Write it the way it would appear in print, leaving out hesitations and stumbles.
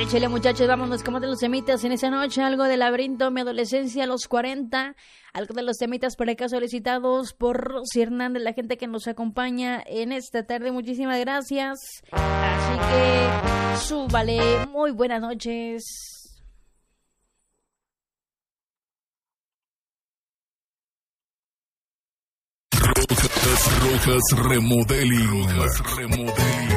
Échale, muchachos, vámonos como de los temitas en esa noche. Algo de Laberinto, mi adolescencia a los 40. Algo de los temitas por acá solicitados por Rosy Hernández, la gente que nos acompaña en esta tarde. Muchísimas gracias. Así que súbale. Muy buenas noches. Rojas Remodeling.